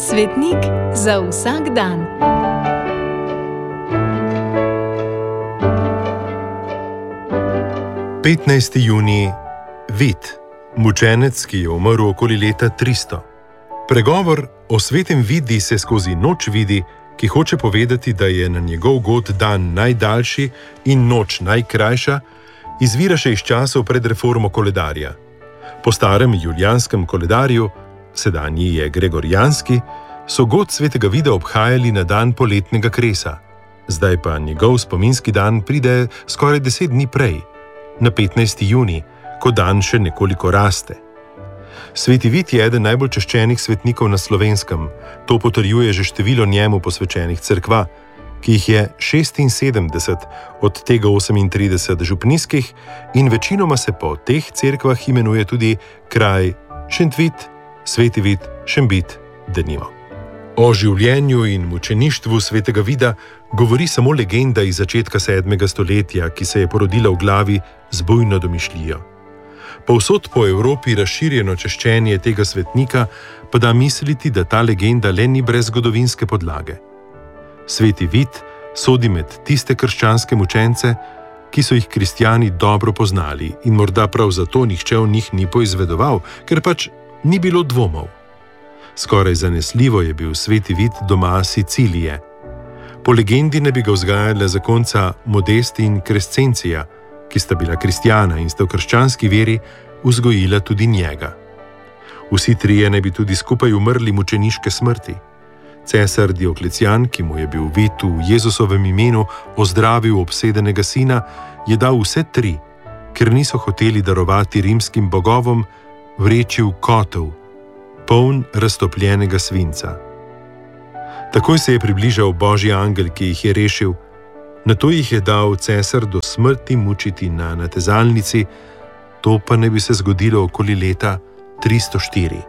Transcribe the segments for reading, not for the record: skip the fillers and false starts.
Svetnik za vsak dan. Junij, Vid, mučenec, ki je umrl okoli leta 300. Pregovor o svetem Vidi se skozi noč vidi, ki hoče povedati, da je na njegov god dan najdaljši in noč najkrajša, izvira še iz časov pred reformo koledarja. Po starem julijanskem koledarju, sedanji je gregorijanski, so god svetega Vida obhajali na dan poletnega kresa. Zdaj pa njegov spominski dan pride skoraj 10 dni prej, na 15. junij, ko dan še nekoliko raste. Sveti Vid je eden najbolj čaščenih svetnikov na Slovenskem, to potrjuje že število njemu posvečenih cerkva, ki jih je 76, od tega 38 župnijskih, in večinoma se po teh cerkvah imenuje tudi kraj Šentvid, Sveti Vid, Šentvid, denimo. O življenju in mučeništvu svetega Vida govori samo legenda iz začetka 7. stoletja, ki se je porodila v glavi z bujno domišljijo. Povsod po Evropi razširjeno čaščenje tega svetnika pa da misliti, da ta legenda le ni brez zgodovinske podlage. Sveti Vid sodi med tiste krščanske mučence, ki so jih kristjani dobro poznali in morda prav zato nihče o njih ni poizvedoval, ker pač ni bilo dvomov. Skoraj zanesljivo je bil sveti Vid doma Sicilije. Po legendi ne bi ga vzgajala zakonca Modest in Crescencija, ki sta bila kristjana in sta v krščanski veri vzgojila tudi njega. Vsi trije ne bi tudi skupaj umrli mučeniške smrti. Cesar Dioklecijan, ki mu je bil Vid v Jezusovem imenu ozdravil obsedenega sina, je dal vse tri, ker niso hoteli darovati rimskim bogovom, vreči v kotel, poln raztopljenega svinca. Takoj se je približal božji angel, ki jih je rešil, nato jih je dal cesar do smrti mučiti na natezalnici, to pa ne bi se zgodilo okoli leta 304.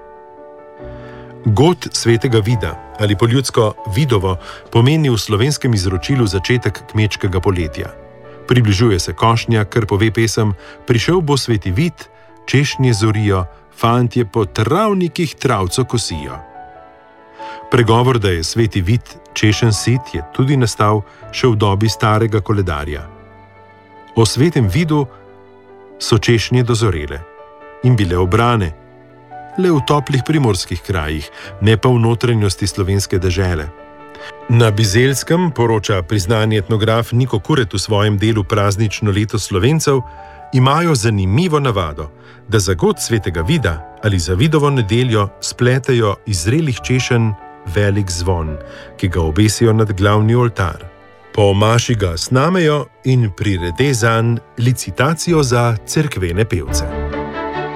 God svetega Vida, ali po ljudsko Vidovo, pomeni v slovenskem izročilu začetek kmečkega poletja. Približuje se košnja, kar pove pesem: prišel bo sveti Vid, češnje zorijo, fantje po travnikih travco kosijo. Pregovor, da je sveti Vid češen sit, je tudi nastal še v dobi starega koledarja. O svetem Vidu so češnje dozorele in bile obrane, le v toplih primorskih krajih, ne pa v notranjosti slovenske dežele. Na Bizelskem, poroča priznani etnograf Niko Kuret v svojem delu Praznično leto Slovencev, imajo zanimivo navado, da za god svetega Vida ali za Vidovo nedeljo spletejo iz zrelih češenj velik zvon, ki ga obesijo nad glavni oltar. Po maši ga snamejo in prirede zanj licitacijo za cerkvene pevce.